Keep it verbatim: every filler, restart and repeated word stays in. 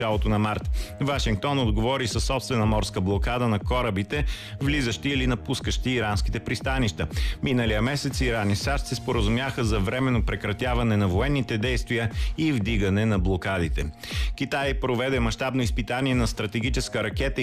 началото на март. Вашингтон отговори със собствена морска блокада на корабите, влизащи или напускащи иранските пристанища. Миналия месец Иран и САЩ се споразумяха за временно прекратяване на военните действия и вдигане на блокадите. Китай проведе мащабно изпитание на стратегическа ракета